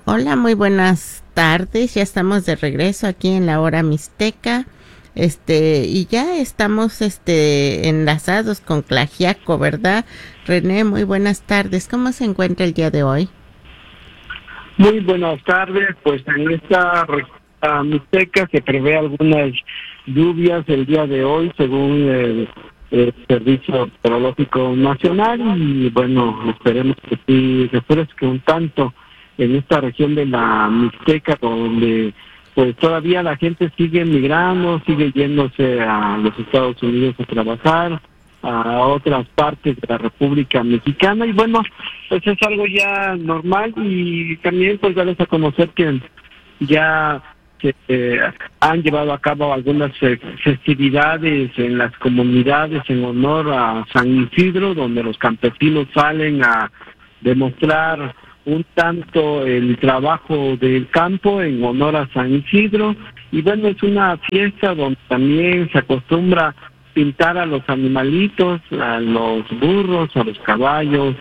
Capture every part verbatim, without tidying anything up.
Hola, muy buenas tardes. Ya estamos de regreso aquí en la hora mixteca. Este, y ya estamos este enlazados con Tlaxiaco, ¿verdad? René, muy buenas tardes. ¿Cómo se encuentra el día de hoy? Muy buenas tardes. Pues en esta uh, mixteca se prevé algunas lluvias el día de hoy según el, el Servicio Meteorológico Nacional, y bueno, esperemos que sí refresque un tanto en esta región de la Mixteca, donde pues todavía la gente sigue migrando, sigue yéndose a los Estados Unidos a trabajar, a otras partes de la República Mexicana, y bueno, pues es algo ya normal. Y también pues darles a conocer que ya se eh, han llevado a cabo algunas eh, festividades en las comunidades en honor a San Isidro, donde los campesinos salen a demostrar un tanto el trabajo del campo en honor a San Isidro. Y bueno, es una fiesta donde también se acostumbra pintar a los animalitos, a los burros, a los caballos,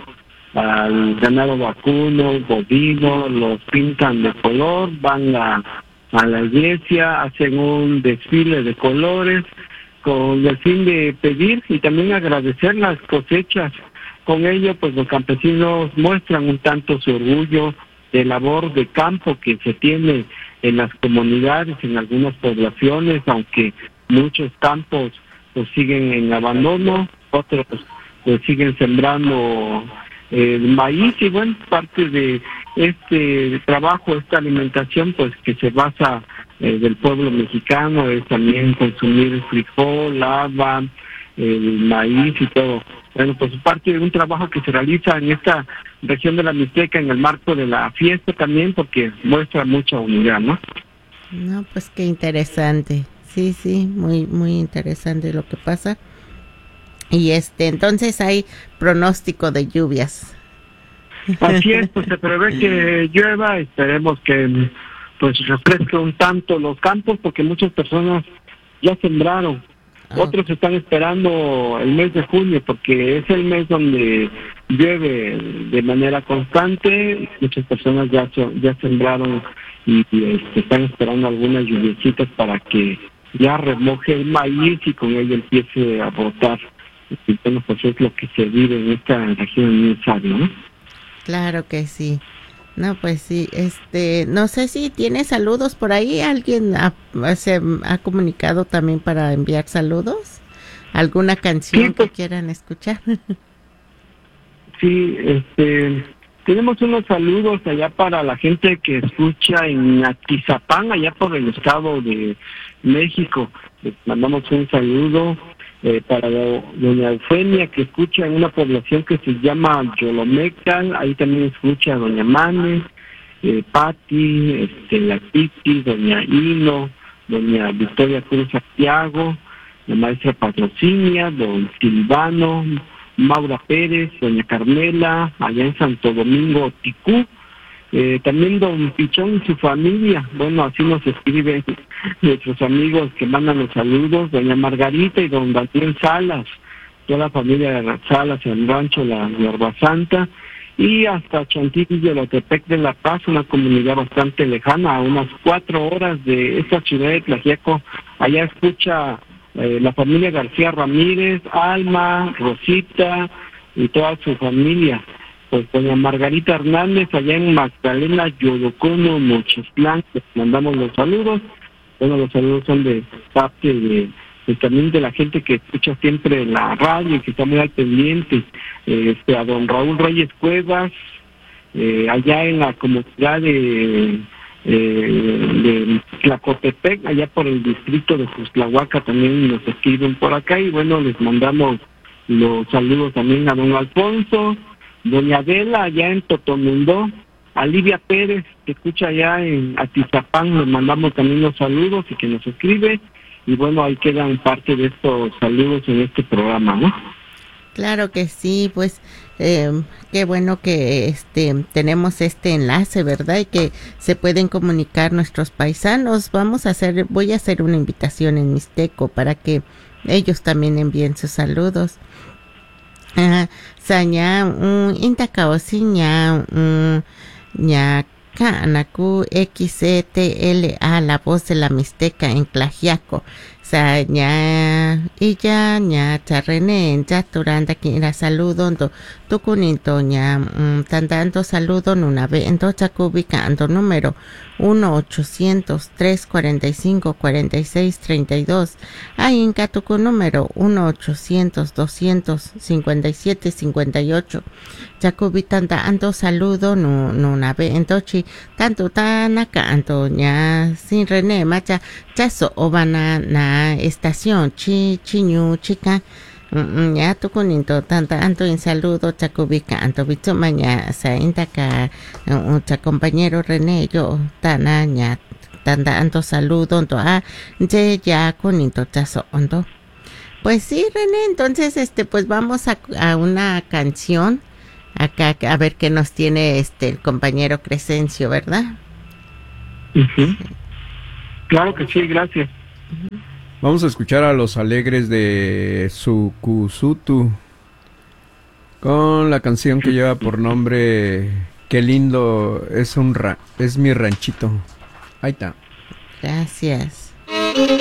al ganado vacuno, bovino, los pintan de color, van a, a la iglesia, hacen un desfile de colores con el fin de pedir y también agradecer las cosechas. Con ello, pues los campesinos muestran un tanto su orgullo de labor de campo que se tiene en las comunidades, en algunas poblaciones, aunque muchos campos pues siguen en abandono, otros pues siguen sembrando el maíz. Y bueno, parte de este trabajo, esta alimentación pues que se basa eh, del pueblo mexicano, es también consumir frijol, haba, el maíz y todo. Bueno, pues parte de un trabajo que se realiza en esta región de la Mixteca en el marco de la fiesta también, porque muestra mucha unidad, ¿no? No, pues qué interesante. Sí, sí, muy muy interesante lo que pasa. Y este, entonces hay pronóstico de lluvias. Así es, pues se prevé que llueva, esperemos que pues refresque un tanto los campos, porque muchas personas ya sembraron. Otros están esperando el mes de junio, porque es el mes donde llueve de manera constante. Muchas personas ya ya sembraron y, y este, están esperando algunas lluviecitas para que ya remoje el maíz y con ello empiece a brotar. Y bueno, pues es lo que se vive en esta región necesaria, ¿no? Claro que sí. No, pues sí, este, no sé si tiene saludos por ahí, alguien ha, se ha comunicado también para enviar saludos, alguna canción sí, pues, que quieran escuchar. Sí, este, tenemos unos saludos allá para la gente que escucha en Atizapán, allá por el Estado de México. Les mandamos un saludo eh, para doña Eufemia, que escucha en una población que se llama Yolomecal. Ahí también escucha a doña Mane, eh, Pati, este, la Titi, doña Hino, doña Victoria Cruz Santiago, la maestra Patrocinia, don Silvano, Maura Pérez, doña Carmela, allá en Santo Domingo, Ticú. Eh, también don Pichón y su familia. Bueno, así nos escriben nuestros amigos que mandan los saludos, doña Margarita y don Daniel Salas, toda la familia de Salas en el rancho La Hierba Santa, y hasta Chantilly de Lotepec de La Paz, una comunidad bastante lejana, a unas cuatro horas de esta ciudad de Tlaxiaco. Allá escucha eh, la familia García Ramírez, Alma, Rosita y toda su familia. Pues doña Margarita Hernández allá en Magdalena, Yodocono, Mochestlán, les mandamos los saludos. Bueno, los saludos son de parte de, de también de la gente que escucha siempre la radio y que está muy al pendiente, eh, este, a don Raúl Reyes Cuevas, eh, allá en la comunidad de, eh, de Tlacotepec, allá por el distrito de Juztlahuaca, también nos escriben por acá. Y bueno, les mandamos los saludos también a don Alfonso, doña Adela allá en Totonundó, a Livia Pérez, que escucha allá en Atizapán, le mandamos también los saludos y que nos escribe. Y bueno, ahí quedan parte de estos saludos en este programa, ¿no? Claro que sí, pues eh, qué bueno que este tenemos este enlace, ¿verdad? Y que se pueden comunicar nuestros paisanos. Vamos a hacer, voy a hacer una invitación en Mixteco para que ellos también envíen sus saludos. Uh, saña un intacao siña un ña Canacu X E T L A, la voz de la Mixteca en Tlaxiaco. Sa ña ella ña charrene ya turanda kira saludo ndo tukuninto ña mm, tandando saludo nuna vez ento chacubicando número uno ochocientos tres cuarenta y cinco cuarenta y seis treinta y dos. Ahí en Catuco número uno ochocientos doscientos cincuenta y siete cincuenta y ocho. Chacubitanda ando saludo no nuna vez entochi tanto tan acá anto ña sin René macha chaso obana na estación chi chiñu chica ña tukuninto tanta anto en saludo chacubica anto bicho maña sa intaka cha compañero René yo tana ña tanda anto saludo anto a ye ya kuninto chaso anto. Pues sí, René, entonces este pues vamos a, a una canción acá a ver qué nos tiene este el compañero Crescencio, ¿verdad? Uh-huh. Claro que sí, gracias. Uh-huh. Vamos a escuchar a Los Alegres de Sucusutu con la canción que lleva por nombre Qué lindo es un ra- es mi ranchito. Ahí está. Gracias.